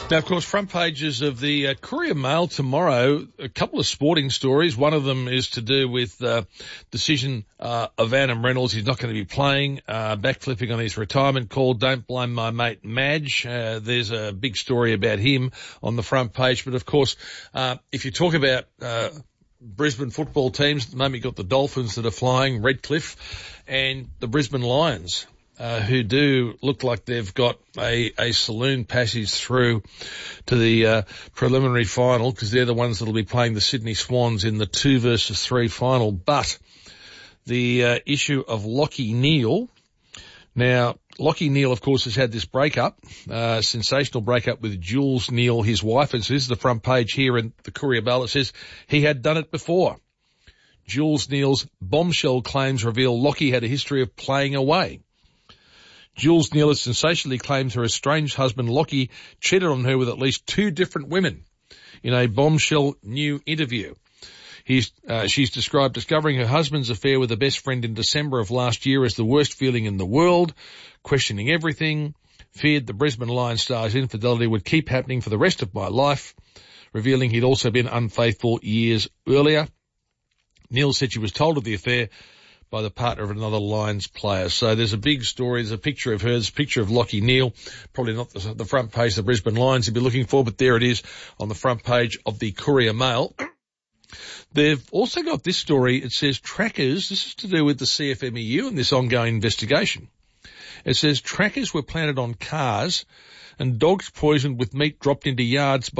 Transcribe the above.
Now, of course, front pages of the Courier Mail tomorrow, a couple of sporting stories. One of them is to do with decision of Adam Reynolds. He's not going to be playing, backflipping on his retirement call. Don't blame my mate Madge. There's a big story about him on the front page. But, of course, if you talk about Brisbane football teams, at the moment you've got the Dolphins that are flying, Redcliffe, and the Brisbane Lions, who do look like they've got a saloon passage through to the preliminary final, because they're the ones that will be playing the Sydney Swans in the 2-versus-3 final. But the issue of Lachie Neale. Now, Lachie Neale, of course, has had this breakup, sensational breakup with Jules Neale, his wife. And so this is the front page here in the Courier Mail. It says he had done it before. Jules Neale's bombshell claims reveal Lachie had a history of playing away. Jules Neale has sensationally claimed her estranged husband Lachie cheated on her with at least 2 different women in a bombshell new interview. She's described discovering her husband's affair with a best friend in December of last year as the worst feeling in the world, questioning everything, feared the Brisbane Lions star's infidelity would keep happening for the rest of my life, revealing he'd also been unfaithful years earlier. Neale said she was told of the affair by the partner of another Lions player. So there's a big story. There's a picture of her. There's a picture of Lachie Neale. Probably not the front page of the Brisbane Lions you'd be looking for, but there it is on the front page of the Courier Mail. They've also got this story. It says trackers. This is to do with the CFMEU and this ongoing investigation. It says trackers were planted on cars and dogs poisoned with meat dropped into yards by